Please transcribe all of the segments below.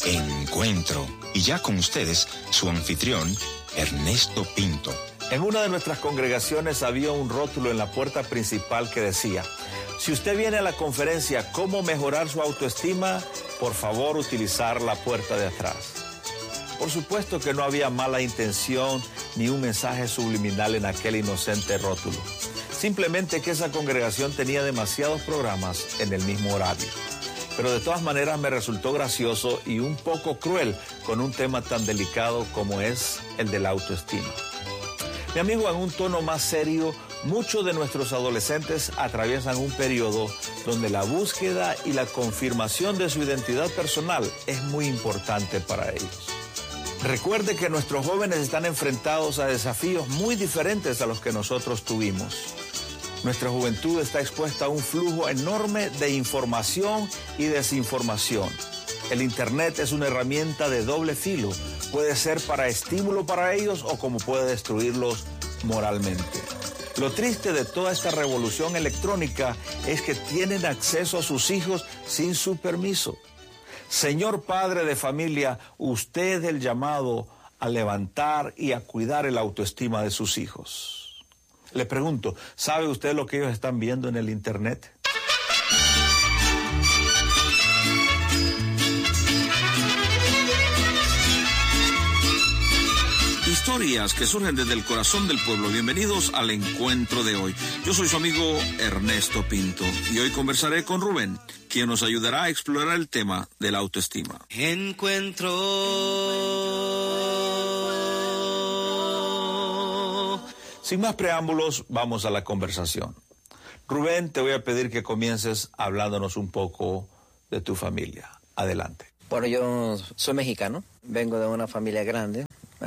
Encuentro. Y ya con ustedes, su anfitrión, Ernesto Pinto. En una de nuestras congregaciones había un rótulo en la puerta principal que decía: si usted viene a la conferencia ¿Cómo mejorar su autoestima?, por favor utilizar la puerta de atrás. Por supuesto que no había mala intención ni un mensaje subliminal en aquel inocente rótulo. Simplemente que esa congregación tenía demasiados programas en el mismo horario. Pero de todas maneras me resultó gracioso y un poco cruel con un tema tan delicado como es el de la autoestima. Mi amigo, en un tono más serio, muchos de nuestros adolescentes atraviesan un periodo donde la búsqueda y la confirmación de su identidad personal es muy importante para ellos. Recuerde que nuestros jóvenes están enfrentados a desafíos muy diferentes a los que nosotros tuvimos. Nuestra juventud está expuesta a un flujo enorme de información y desinformación. El Internet es una herramienta de doble filo. Puede ser para estímulo para ellos o como puede destruirlos moralmente. Lo triste de toda esta revolución electrónica es que tienen acceso a sus hijos sin su permiso. Señor padre de familia, usted es el llamado a levantar y a cuidar el autoestima de sus hijos. Le pregunto, ¿sabe usted lo que ellos están viendo en el Internet? Historias que surgen desde el corazón del pueblo. Bienvenidos al encuentro de hoy. Yo soy su amigo Ernesto Pinto y hoy conversaré con Rubén, quien nos ayudará a explorar el tema de la autoestima. Encuentro. Sin más preámbulos, vamos a la conversación. Rubén, te voy a pedir que comiences hablándonos un poco de tu familia. Adelante. Bueno, yo soy mexicano, vengo de una familia grande,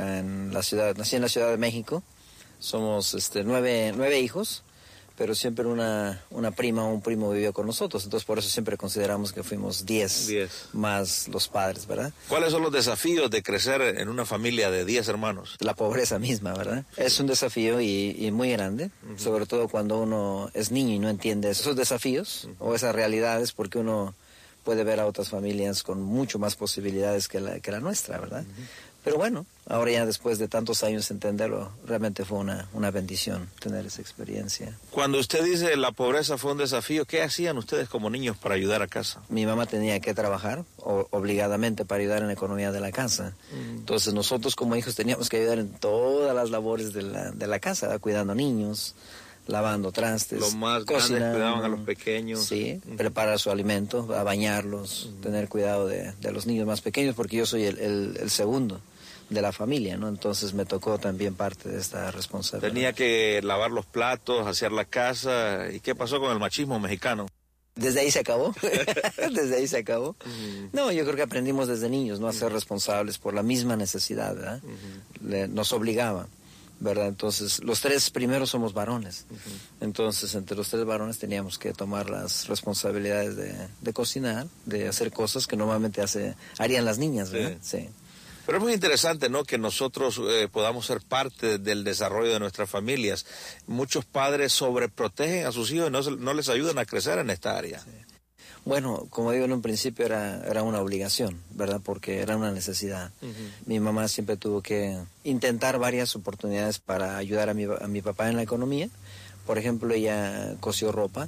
nací en la Ciudad de México. Somos 9 hijos, pero siempre una prima o un primo vivió con nosotros, entonces por eso siempre consideramos que fuimos 10 más los padres, ¿verdad? ¿Cuáles son los desafíos de crecer en una familia de 10 hermanos? La pobreza misma, ¿verdad? Es un desafío y muy grande, sobre todo cuando uno es niño y no entiende esos desafíos o esas realidades, porque uno puede ver a otras familias con mucho más posibilidades que la nuestra, ¿verdad? Pero bueno, ahora ya después de tantos años entenderlo, realmente fue una bendición tener esa experiencia. Cuando usted dice la pobreza fue un desafío, ¿qué hacían ustedes como niños para ayudar a casa? Mi mamá tenía que trabajar obligadamente para ayudar en la economía de la casa. Entonces nosotros como hijos teníamos que ayudar en todas las labores de la casa, ¿verdad? Cuidando niños, lavando trastes, los más grandes cuidaban a los pequeños. Sí, preparar su alimento, a bañarlos, tener cuidado de los niños más pequeños, porque yo soy el segundo de la familia, ¿no? Entonces me tocó también parte de esta responsabilidad. Tenía que lavar los platos, hacer la casa. ¿Y qué pasó con el machismo mexicano? Desde ahí se acabó. Desde ahí se acabó. No, yo creo que aprendimos desde niños, ¿no? A ser responsables por la misma necesidad, ¿verdad? Nos obligaba, ¿verdad? Entonces, los 3 primeros somos varones. Entonces, entre los 3 varones teníamos que tomar las responsabilidades de cocinar, de hacer cosas que normalmente harían las niñas, ¿verdad? Sí. Pero es muy interesante, ¿no?, que nosotros podamos ser parte del desarrollo de nuestras familias. Muchos padres sobreprotegen a sus hijos y no les ayudan a crecer en esta área. Sí. Bueno, como digo, en un principio era una obligación, ¿verdad? Porque era una necesidad. Mi mamá siempre tuvo que intentar varias oportunidades para ayudar a mi papá en la economía. Por ejemplo, ella cosió ropa.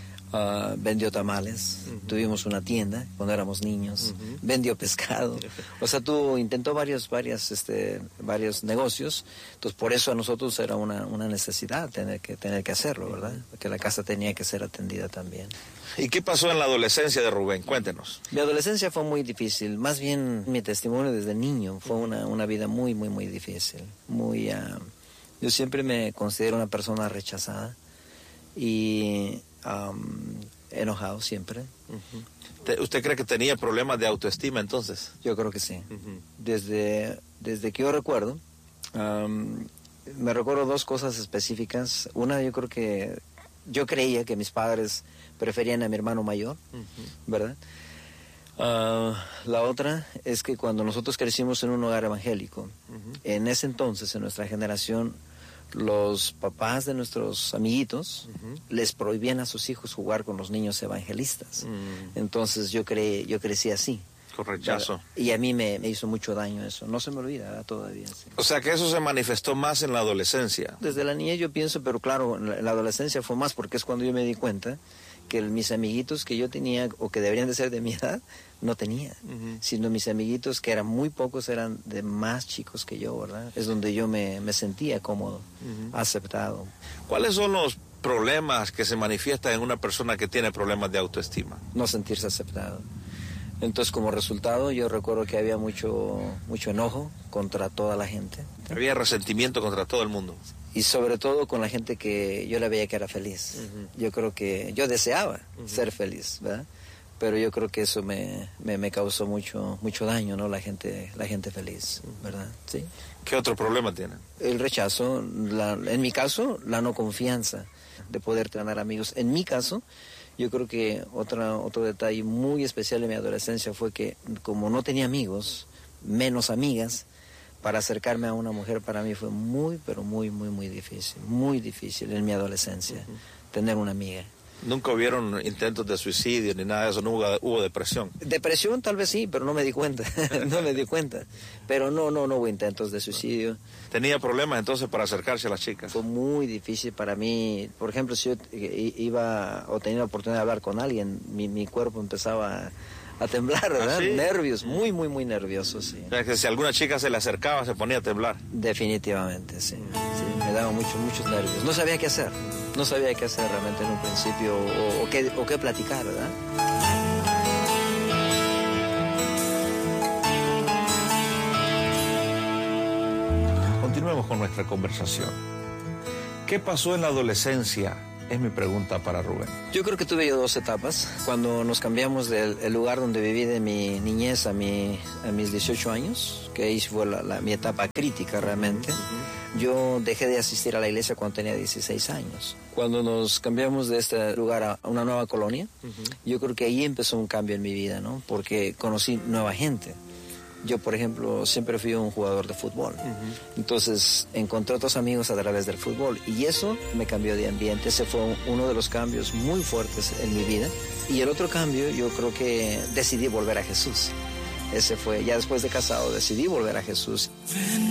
Vendió tamales, tuvimos una tienda cuando éramos niños, vendió pescado, o sea, intentó varios negocios. Entonces por eso a nosotros era una necesidad tener que hacerlo, ¿verdad? Porque la casa tenía que ser atendida también. ¿Y qué pasó en la adolescencia de Rubén? Cuéntenos. Mi adolescencia fue muy difícil, más bien mi testimonio desde niño fue una vida muy, muy, muy difícil. Yo siempre me considero una persona rechazada y enojado siempre. ¿Usted cree que tenía problemas de autoestima entonces? Yo creo que sí. Desde que yo recuerdo, me recuerdo 2 cosas específicas. Una, yo creía que mis padres preferían a mi hermano mayor, ¿verdad? La otra es que cuando nosotros crecimos en un hogar evangélico, en ese entonces, en nuestra generación, los papás de nuestros amiguitos les prohibían a sus hijos jugar con los niños evangelistas. Entonces yo crecí así. Con rechazo. Y a mí me hizo mucho daño eso. No se me olvida todavía. Sí. O sea que eso se manifestó más en la adolescencia. Desde la niñez yo pienso, pero claro, en la adolescencia fue más porque es cuando yo me di cuenta que mis amiguitos que yo tenía o que deberían de ser de mi edad, no tenía. Sino mis amiguitos que eran muy pocos, eran de más chicos que yo, ¿verdad? Es donde yo me sentía cómodo, aceptado. ¿Cuáles son los problemas que se manifiestan en una persona que tiene problemas de autoestima? No sentirse aceptado. Entonces, como resultado, yo recuerdo que había mucho enojo contra toda la gente. Había resentimiento contra todo el mundo. Y sobre todo con la gente que yo la veía que era feliz. Yo creo que yo deseaba ser feliz, ¿verdad? Pero yo creo que eso me causó mucho daño, ¿no? La gente feliz, ¿verdad? Sí. ¿Qué otro problema tiene? El rechazo, en mi caso, la no confianza de poder tener amigos. En mi caso, yo creo que otro detalle muy especial en mi adolescencia fue que como no tenía amigos, menos amigas, para acercarme a una mujer para mí fue muy, pero muy, muy, muy difícil en mi adolescencia, tener una amiga. ¿Nunca hubieron intentos de suicidio ni nada de eso? ¿No hubo depresión? Depresión tal vez sí, pero no me di cuenta, Pero no hubo intentos de suicidio. ¿Tenía problemas entonces para acercarse a las chicas? Fue muy difícil para mí. Por ejemplo, si yo iba o tenía la oportunidad de hablar con alguien, mi cuerpo empezaba a temblar, ¿verdad? ¿Ah, sí? Nervios, muy, muy, muy nerviosos, sí. O sea, que si alguna chica se le acercaba se ponía a temblar. Definitivamente, sí. Me daba muchos nervios. No sabía qué hacer realmente en un principio o qué platicar, ¿verdad? Continuemos con nuestra conversación. ¿Qué pasó en la adolescencia? Es mi pregunta para Rubén. Yo creo que tuve yo 2 etapas. Cuando nos cambiamos del lugar donde viví de mi niñez a mis 18 años, que ahí fue mi etapa crítica realmente. Yo dejé de asistir a la iglesia cuando tenía 16 años. Cuando nos cambiamos de este lugar a una nueva colonia, yo creo que ahí empezó un cambio en mi vida, ¿no? Porque conocí nueva gente. Yo, por ejemplo, siempre fui un jugador de fútbol. Entonces, encontré otros amigos a través del fútbol. Y eso me cambió de ambiente. Ese fue uno de los cambios muy fuertes en mi vida. Y el otro cambio, yo creo que decidí volver a Jesús. Ese fue, ya después de casado, decidí volver a Jesús.